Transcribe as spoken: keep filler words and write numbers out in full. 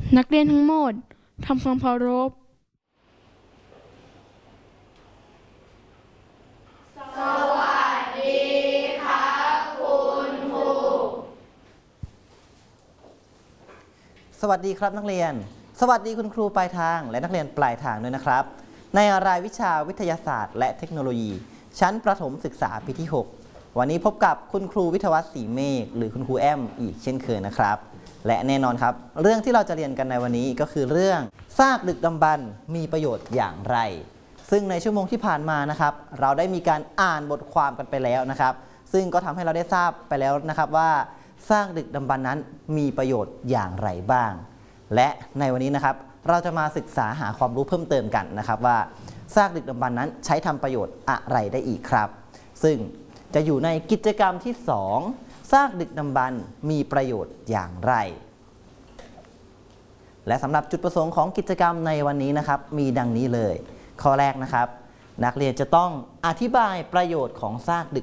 นักเรียนทั้งหมดทำความเคารพสวัสดีครับนักเรียนสวัสดีคุณครูปลายทางและนักเรียนปลายทางด้วยนะครับในรายวิชาวิทยาศาสตร์และเทคโนโลยีชั้นประถมศึกษาปีที่หกวันนี้พบกับคุณครูวิทยาวัฒน์ศรีเมฆหรือคุณครูแอมอีกเช่นเคยนะครับและแน่นอนครับเรื่องที่เราจะเรียนกันในวันนี้ก็คือเรื่องซากดึกดำบรรพ์มีประโยชน์อย่างไรซึ่งในชั่วโมงที่ผ่านมานะครับเราได้มีการอ่านบทความกันไปแล้วนะครับซึ่งก็ทำให้เราได้ทราบไปแล้วนะครับว่าซากดึกดำบรรพ์นั้นมีประโยชน์อย่างไรบ้างและในวันนี้นะครับเราจะมาศึกษาหาความรู้เพิ่มเติมกันนะครับว่าซากดึกดำบรรพ์นั้นใช้ทำประโยชน์อะไรได้อีกครับซึ่งจะอยู่ในกิจกรรมที่สองซากดึกดำบรรพ์มีประโยชน์อย่างไรและสำหรับจุดประสงค์ของกิจกรรมในวันนี้นะครับมีดังนี้เลยข้อแรกนะครับนักเรียนจะต้องอธิบายประโยชน์ของซากดึก